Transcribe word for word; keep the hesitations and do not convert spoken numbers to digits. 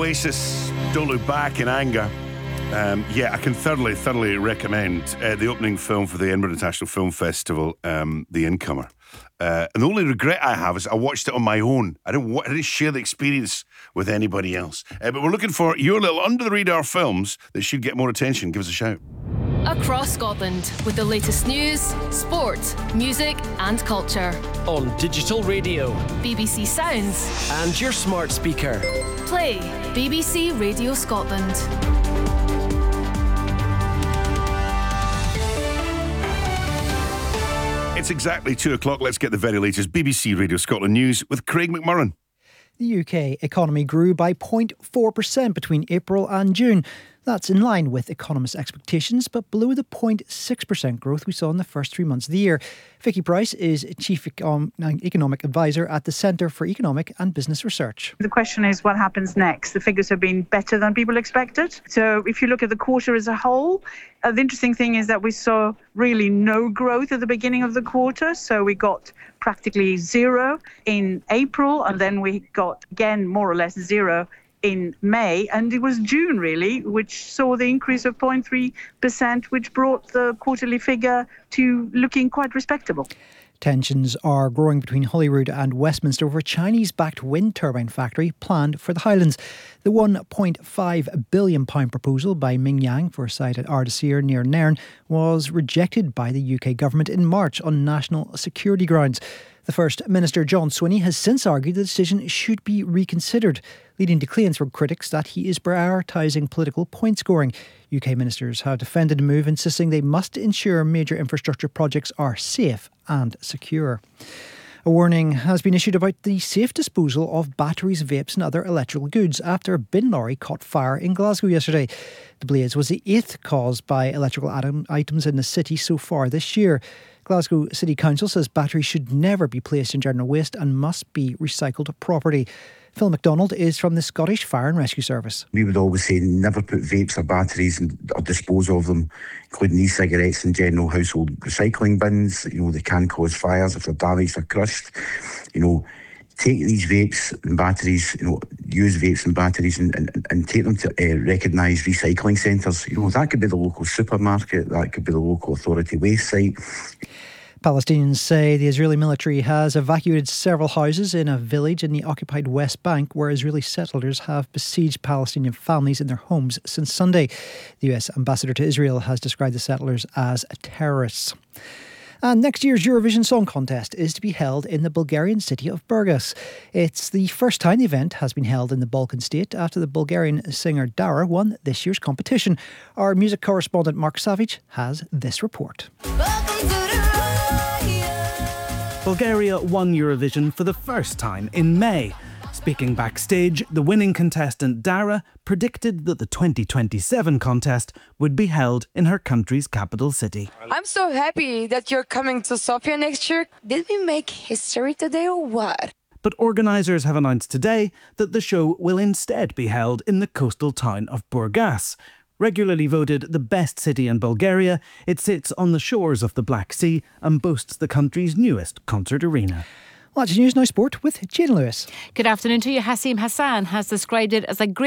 Oasis, Don't Look Back in Anger. Um, yeah, I can thoroughly, thoroughly recommend uh, the opening film for the Edinburgh International Film Festival, um, The Incomer. Uh, and the only regret I have is I watched it on my own. I didn't, I didn't share the experience with anybody else. Uh, but we're looking for your little under-the-radar films that should get more attention. Give us a shout. Across Scotland, with the latest news, sport, music and culture. On digital radio, B B C Sounds, and your smart speaker. Play B B C Radio Scotland. It's exactly two o'clock. Let's get the very latest B B C Radio Scotland news with Craig McMurran. The U K economy grew by zero point four percent between April and June. That's in line with economists' expectations, but below the zero point six percent growth we saw in the first three months of the year. Vicky Price is Chief Econ- Economic Advisor at the Centre for Economic and Business Research. The question is what happens next. The figures have been better than people expected. So if you look at the quarter as a whole, uh, the interesting thing is that we saw really no growth at the beginning of the quarter. So we got practically zero in April, and then we got, again, more or less zero in May, and it was June really which saw the increase of zero point three percent, which brought the quarterly figure to looking quite respectable. Tensions are growing between Holyrood and Westminster over a Chinese-backed wind turbine factory planned for the Highlands. The one point five billion pounds proposal by Mingyang for a site at Ardasir near Nairn was rejected by the U K government in March on national security grounds. The First Minister, John Swinney, has since argued the decision should be reconsidered, leading to claims from critics that he is prioritising political point scoring. U K ministers have defended the move, insisting they must ensure major infrastructure projects are safe and secure. A warning has been issued about the safe disposal of batteries, vapes and other electrical goods after a bin lorry caught fire in Glasgow yesterday. The blaze was the eighth caused by electrical atom items in the city so far this year. Glasgow City Council says batteries should never be placed in general waste and must be recycled properly. Phil MacDonald is from the Scottish Fire and Rescue Service. We would always say never put vapes or batteries and, or dispose of them, including e-cigarettes, in general household recycling bins. You know, they can cause fires if they're damaged or crushed. You know, take these vapes and batteries, you know, use vapes and batteries and, and, and take them to uh, recognised recycling centres. You know, that could be the local supermarket, that could be the local authority waste site. Palestinians say the Israeli military has evacuated several houses in a village in the occupied West Bank where Israeli settlers have besieged Palestinian families in their homes since Sunday. The U S ambassador to Israel has described the settlers as terrorists. And next year's Eurovision Song Contest is to be held in the Bulgarian city of Burgas. It's the first time the event has been held in the Balkan state after the Bulgarian singer Dara won this year's competition. Our music correspondent Mark Savage has this report. Bulgaria won Eurovision for the first time in May. Speaking backstage, the winning contestant Dara predicted that the twenty twenty-seven contest would be held in her country's capital city. I'm so happy that you're coming to Sofia next year. Did we make history today or what? But organisers have announced today that the show will instead be held in the coastal town of Burgas. Regularly voted the best city in Bulgaria, it sits on the shores of the Black Sea and boasts the country's newest concert arena. Well, that's news, now sport with Jane Lewis. Good afternoon to you. Hasim Hassan has described it as a great